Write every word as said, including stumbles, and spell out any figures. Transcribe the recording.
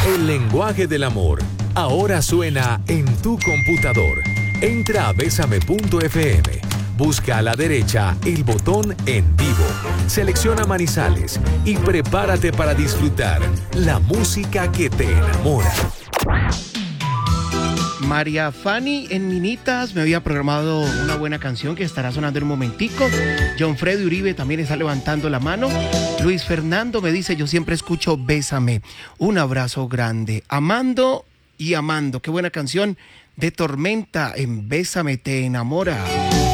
El lenguaje del amor ahora suena en tu computador. Entra a besame punto efe eme. Busca a la derecha el botón En Vivo. Selecciona Manizales y prepárate para disfrutar la música que te enamora. María Fanny en Minitas me había programado una buena canción que estará sonando en un momentico. John Freddy Uribe también está levantando la mano. Luis Fernando me dice, yo siempre escucho Bésame. Un abrazo grande. Amando y amando. Qué buena canción de Tormenta en Bésame te enamora.